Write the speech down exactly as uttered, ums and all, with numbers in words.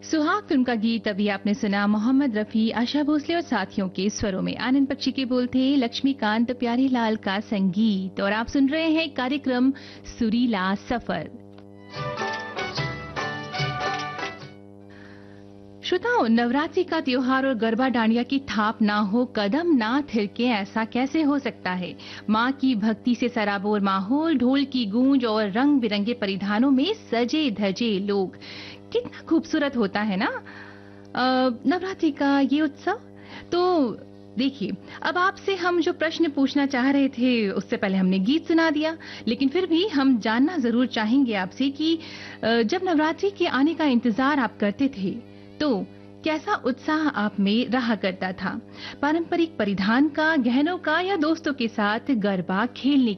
सुहाग फिल्म का गीत अभी आपने सुना। मोहम्मद रफी, आशा भोसले और साथियों के स्वरों में आनंद बख्शी के बोल थे, लक्ष्मीकांत प्यारेलाल का संगीत। और आप सुन रहे हैं कार्यक्रम सुरीला सफर। श्रोताओं, नवरात्रि का त्योहार और गरबा डांडिया की थाप ना हो, कदम ना थिरके, ऐसा कैसे हो सकता है। मां की भक्ति से सराबोर माहौल, ढोल की गूंज और रंग बिरंगे परिधानों में सजे धजे लोग, कितना खूबसूरत होता है ना नवरात्रि का ये उत्सव। तो देखिए, अब आपसे हम जो प्रश्न पूछना चाह रहे थे उससे पहले हमने गीत सुना दिया, लेकिन फिर भी हम जानना जरूर चाहेंगे आपसे कि जब नवरात्रि के आने का इंतजार आप करते थे तो कैसा उत्साह आप में रहा करता था। पारंपरिक परिधान का, गहनों का, या दोस्तों के साथ गरबा खेलने